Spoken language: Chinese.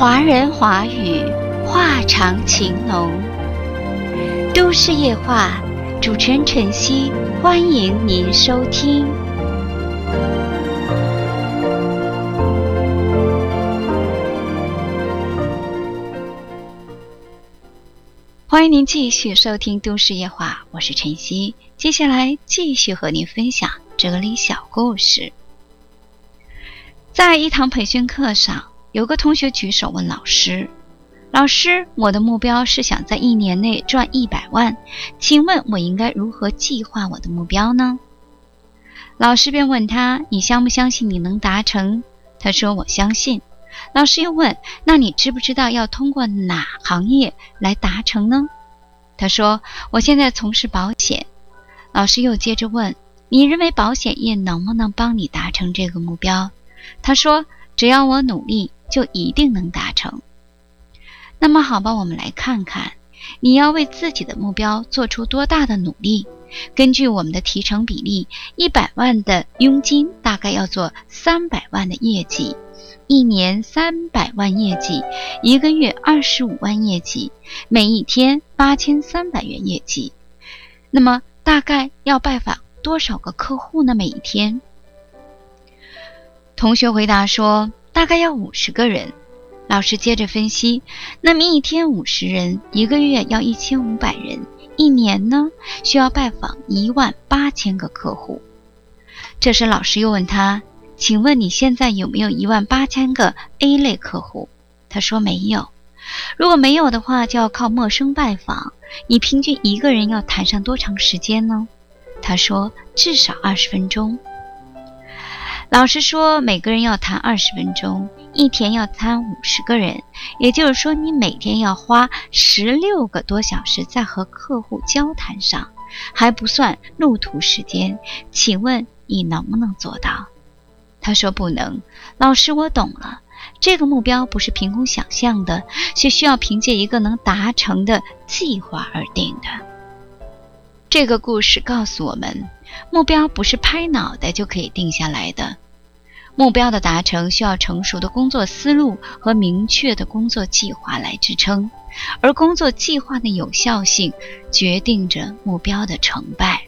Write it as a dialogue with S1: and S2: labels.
S1: 华人华语，话长情浓。都市夜话，主持人晨曦，欢迎您收听。欢迎您继续收听都市夜话，我是晨曦。接下来继续和您分享这里小故事。在一堂培训课上，有个同学举手问老师：老师，我的目标是想在1年内赚100万，请问我应该如何计划我的目标呢？老师便问他：你相不相信你能达成？他说：我相信。老师又问：那你知不知道要通过哪行业来达成呢？他说：我现在从事保险。老师又接着问：你认为保险业能不能帮你达成这个目标？他说：只要我努力，就一定能达成。那么好吧，我们来看看你要为自己的目标做出多大的努力。根据我们的提成比例，100万的佣金大概要做300万的业绩，1年300万业绩，1个月25万业绩，每一天8300元业绩。那么大概要拜访多少个客户呢？每一天？同学回答说：大概要50个人。老师接着分析，那么一天50人，1个月要1500人，1年呢需要拜访18000个客户。这时老师又问他：请问你现在有没有18000个 A 类客户？他说没有。如果没有的话，就要靠陌生拜访。你平均1个人要谈上多长时间呢？他说至少20分钟。老师说每个人要谈20分钟，一天要谈50个人，也就是说你每天要花16个多小时在和客户交谈上，还不算路途时间。请问你能不能做到？他说不能。老师，我懂了，这个目标不是凭空想象的，是需要凭借一个能达成的计划而定的。这个故事告诉我们，目标不是拍脑袋就可以定下来的。目标的达成需要成熟的工作思路和明确的工作计划来支撑，而工作计划的有效性决定着目标的成败。